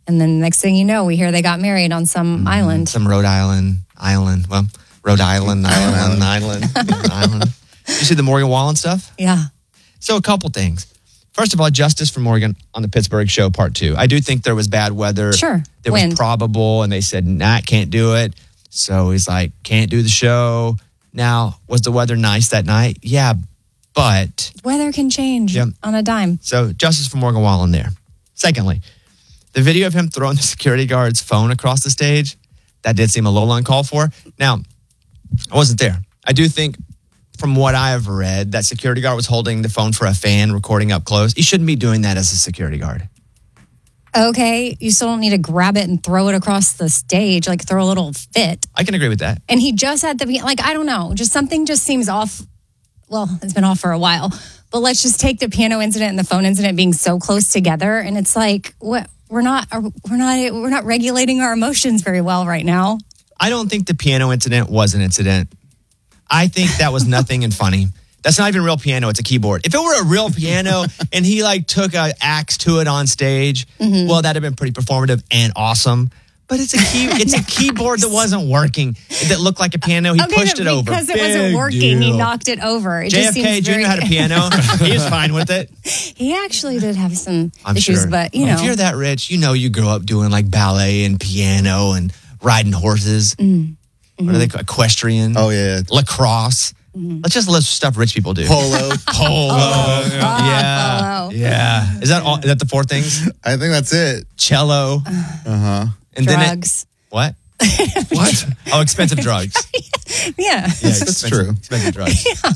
And then next thing you know, we hear they got married on some island. Some Rhode Island. Well, Rhode Island. You see the Morgan Wallen stuff? Yeah. So a couple things. First of all, justice for Morgan on the Pittsburgh show, part 2. I do think there was bad weather. Sure. There was probable, and they said, nah, can't do it. So he's like, can't do the show. Now, was the weather nice that night? Yeah, but... weather can change on a dime. So justice for Morgan Wallen there. Secondly, the video of him throwing the security guard's phone across the stage, that did seem a little uncalled for. Now, I wasn't there. I do think, from what I have read, that security guard was holding the phone for a fan, recording up close. He shouldn't be doing that as a security guard. Okay, you still don't need to grab it and throw it across the stage, like throw a little fit. I can agree with that. And he just had the, like, I don't know, just something just seems off. Well, it's been off for a while, but let's just take the piano incident and the phone incident being so close together. And it's like, what? We're not regulating our emotions very well right now. I don't think the piano incident was an incident. I think that was nothing and funny. That's not even a real piano. It's a keyboard. If it were a real piano and he like took an axe to it on stage, well, that'd have been pretty performative and awesome. But it's a keyboard that wasn't working, that looked like a piano. He pushed it over. Because it wasn't working, he knocked it over. JFK Jr. had a piano. He was fine with it. He actually did have some issues, sure. But you know. If you're that rich, you grew up doing like ballet and piano and riding horses. What are they called? Equestrian. Oh, yeah. Lacrosse. Let's just list stuff rich people do. Polo. Yeah. Yeah. Is that all? Is that the 4 things? I think that's it. Cello. And drugs. What? What? Oh, expensive drugs. Yeah. That's true. Expensive drugs. Yeah.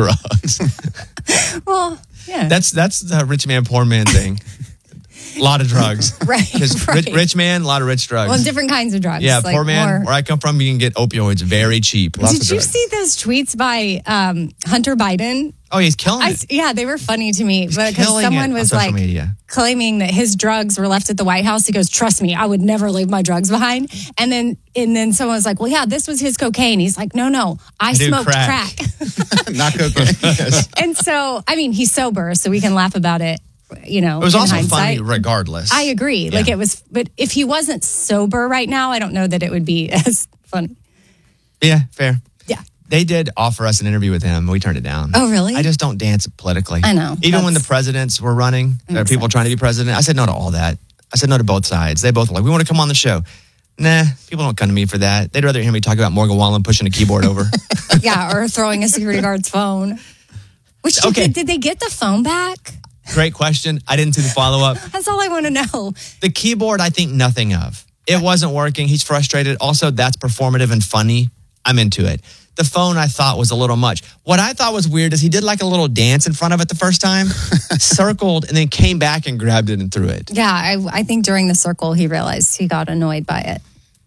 Drugs. Well, yeah. That's the rich man, poor man thing. A lot of drugs. Right. Because rich man, a lot of rich drugs. Well, different kinds of drugs. Yeah, poor man, where I come from, you can get opioids very cheap. Did you see those tweets by Hunter Biden? Oh, he's killing it. Yeah, they were funny to me because someone was like claiming that his drugs were left at the White House. He goes, "Trust me, I would never leave my drugs behind." And then someone was like, "Well, yeah, this was his cocaine." He's like, "No, I smoked crack." Not cocaine. Yes. And so, I mean, he's sober, so we can laugh about it. You know, it was also hindsight. funny regardless. I agree. Yeah. Like it was, but if he wasn't sober right now, I don't know that it would be as funny. Yeah, fair. Yeah. They did offer us an interview with him. We turned it down. Oh, really? I just don't dance politically. I know. Even when the presidents were running, there were people trying to be president. I said no to all that. I said no to both sides. They both were like, we want to come on the show. Nah, people don't come to me for that. They'd rather hear me talk about Morgan Wallen pushing a keyboard over. Yeah, or throwing a security guard's phone. Which did they get the phone back? Great question. I didn't see the follow-up. That's all I want to know. The keyboard, I think nothing of. It wasn't working. He's frustrated. Also, that's performative and funny. I'm into it. The phone, I thought, was a little much. What I thought was weird is he did like a little dance in front of it the first time, circled, and then came back and grabbed it and threw it. Yeah, I think during the circle, he realized he got annoyed by it.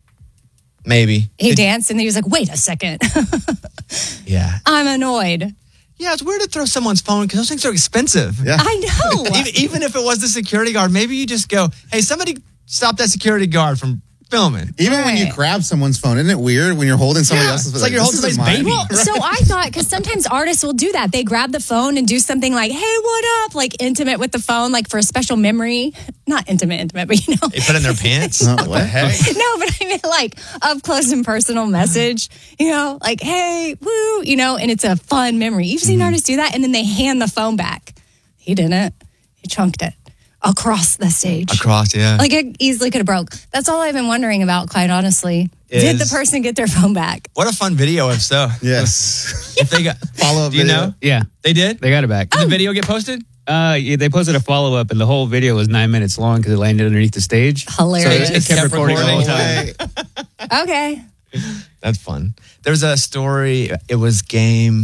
Maybe. He danced, and then he was like, wait a second. Yeah. I'm annoyed. Yeah, it's weird to throw someone's phone because those things are expensive. Yeah. I know. Even if it was the security guard, maybe you just go, hey, somebody stop that security guard from filming. Even when you grab someone's phone, isn't it weird when you're holding somebody else's phone? It's like you're holding somebody's baby. Well, so I thought, because sometimes artists will do that. They grab the phone and do something like, hey, what up? Like intimate with the phone, like for a special memory. Not intimate, but you know. They put it in their pants? What the heck? No, but I mean like up close and personal message, you know, like, hey, woo, you know, and it's a fun memory. You've seen artists do that and then they hand the phone back. He didn't. He chunked it across the stage. Across, yeah. Like it easily could have broke. That's all I've been wondering about, quite honestly. Did the person get their phone back? What a fun video if so. Yes. If they got follow-up video. You know? Yeah. They did? They got it back. Did the video get posted? Yeah, they posted a follow-up, and the whole video was 9 minutes long because it landed underneath the stage. Hilarious. So it kept recording the whole time. Okay. That's fun. There's a story. It was game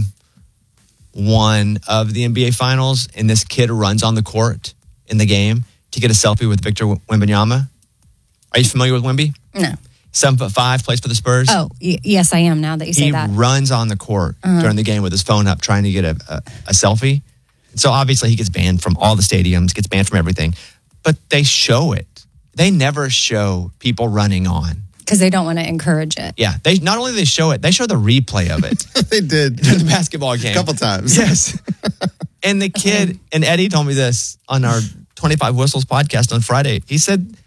1 of the NBA Finals, and this kid runs on the court in the game to get a selfie with Victor Wembanyama. Are you familiar with Wemby? No. 7'5", plays for the Spurs. Oh, yes, I am now that you say that. He runs on the court during the game with his phone up trying to get a selfie. So obviously he gets banned from all the stadiums, gets banned from everything. But they show it. They never show people running on. Because they don't want to encourage it. Yeah. They not only they show it, they show the replay of it. They did. During the basketball game. A couple times. Yes. And the kid, and Eddie told me this on our 25 Whistles podcast on Friday. He said